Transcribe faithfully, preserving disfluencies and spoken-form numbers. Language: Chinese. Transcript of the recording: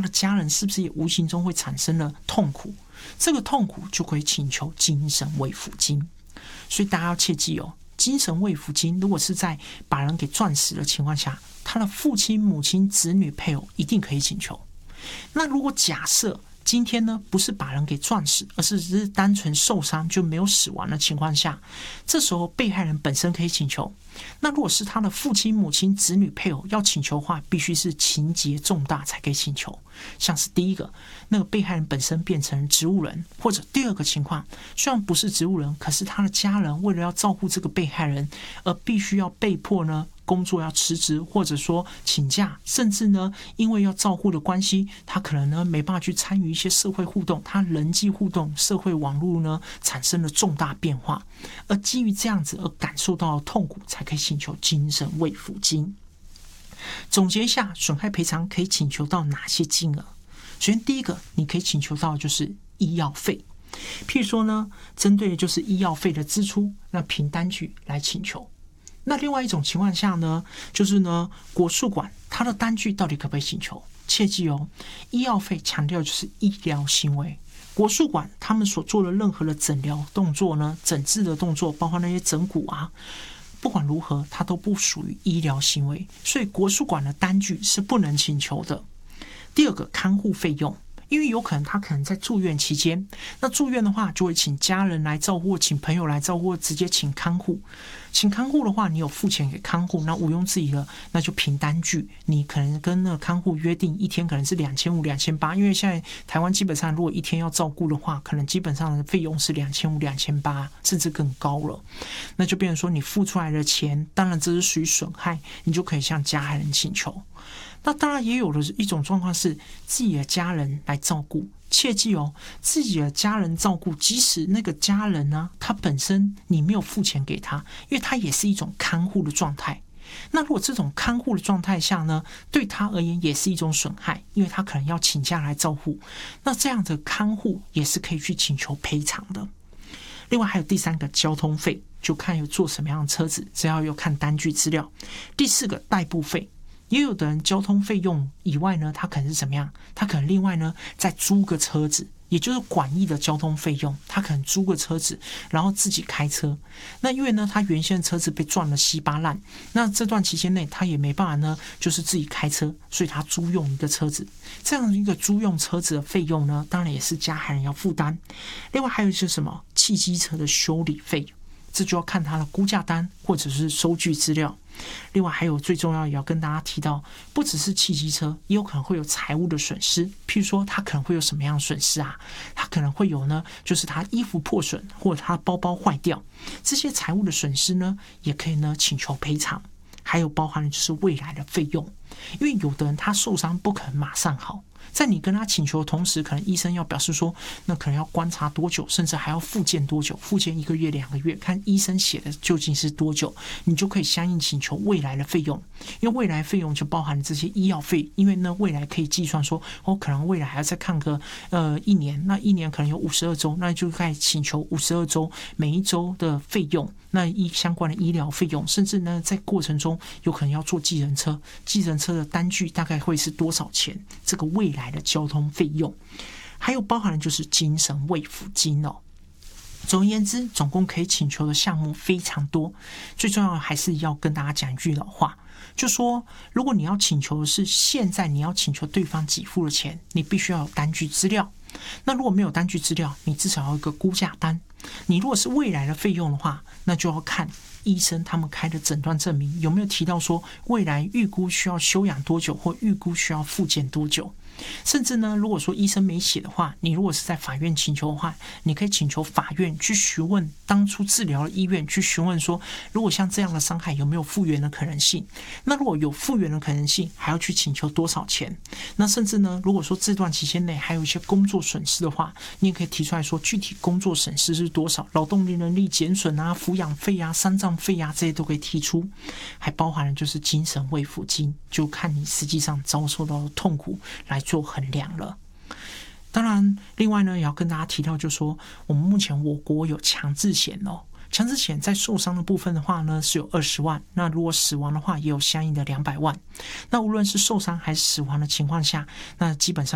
的家人是不是也无形中会产生了痛苦？这个痛苦就可以请求精神慰抚金。所以大家要切记哦，精神慰抚金如果是在把人给撞死的情况下，他的父亲、母亲、子女、配偶一定可以请求。那如果假设今天呢，不是把人给撞死，而是只是单纯受伤就没有死亡的情况下，这时候被害人本身可以请求。那如果是他的父亲、母亲、子女、配偶要请求的话，必须是情节重大才可以请求。像是第一个，那个被害人本身变成植物人，或者第二个情况，虽然不是植物人，可是他的家人为了要照顾这个被害人，而必须要被迫呢工作要辞职，或者说请假，甚至呢因为要照顾的关系，他可能呢没办法去参与一些社会互动，他人际互动、社会网络呢产生了重大变化，而基于这样子而感受到痛苦，才可以请求精神慰抚金。总结一下，损害赔偿可以请求到哪些金额？首先第一个，你可以请求到的就是医药费，譬如说呢，针对的就是医药费的支出，那凭单据来请求。那另外一种情况下呢，就是呢，国术馆它的单据到底可不可以请求？切记哦，医药费强调就是医疗行为。国术馆他们所做的任何的诊疗动作呢，诊治的动作，包括那些整骨啊，不管如何，它都不属于医疗行为，所以国术馆的单据是不能请求的。第二个，看护费用。因为有可能他可能在住院期间，那住院的话就会请家人来照顾，请朋友来照顾，直接请看护。请看护的话，你有付钱给看护，那毋庸置疑了，那就凭单据。你可能跟那个看护约定一天可能是两千五、两千八，因为现在台湾基本上如果一天要照顾的话，可能基本上的费用是两千五、两千八，甚至更高了。那就变成说你付出来的钱，当然这是属于损害，你就可以向加害人请求。那当然也有的一种状况是自己的家人来照顾，切记哦，自己的家人照顾，即使那个家人呢、啊，他本身你没有付钱给他，因为他也是一种看护的状态。那如果这种看护的状态下呢，对他而言也是一种损害，因为他可能要请假来照护，那这样的看护也是可以去请求赔偿的。另外还有第三个，交通费，就看有坐什么样的车子，只要有看单据资料。第四个，代步费。也有的人交通费用以外呢，他可能是怎么样？他可能另外呢再租个车子，也就是广义的交通费用。他可能租个车子，然后自己开车。那因为呢，他原先的车子被撞了稀巴烂，那这段期间内他也没办法呢，就是自己开车，所以他租用一个车子。这样一个租用车子的费用呢，当然也是加害人要负担。另外还有就是什么汽机车的修理费，这就要看他的估价单或者是收据资料。另外还有最重要也要跟大家提到，不只是汽机车，也有可能会有财务的损失。譬如说他可能会有什么样的损失啊？他可能会有呢，就是他衣服破损或者他包包坏掉，这些财务的损失呢，也可以呢请求赔偿。还有包含的就是未来的费用，因为有的人他受伤不可能马上好，在你跟他请求的同时，可能医生要表示说，那可能要观察多久，甚至还要复健多久，复健一个月、两个月，看医生写的究竟是多久，你就可以相应请求未来的费用。因为未来费用就包含了这些医药费，因为呢未来可以计算说，哦，可能未来还要再看个呃一年，那一年可能有五十二周，那就可以请求五十二周每一周的费用，那医相关的医疗费用，甚至呢在过程中有可能要坐计程车，计程车的单据大概会是多少钱，这个未来的交通费用，还有包含的就是精神慰抚金哦。总而言之，总共可以请求的项目非常多，最重要的还是要跟大家讲一句老话，就说如果你要请求的是现在你要请求对方给付的钱，你必须要有单据资料。那如果没有单据资料，你至少要有一个估价单。你如果是未来的费用的话，那就要看医生他们开的诊断证明有没有提到说未来预估需要休养多久，或预估需要复健多久。甚至呢，如果说医生没写的话，你如果是在法院请求的话，你可以请求法院去询问当初治疗的医院，去询问说，如果像这样的伤害有没有复原的可能性。那如果有复原的可能性，还要去请求多少钱。那甚至呢，如果说这段期间内还有一些工作损失的话，你也可以提出来说具体工作损失是多少，劳动力能力减损啊，抚养费啊，丧葬费啊，这些都可以提出。还包含了就是精神慰抚金，就看你实际上遭受到的痛苦来做衡量了。当然另外呢也要跟大家提到，就是说我们目前我国有强制险哦，强制险在受伤的部分的话呢是有二十万，那如果死亡的话也有相应的两百万。那无论是受伤还是死亡的情况下，那基本上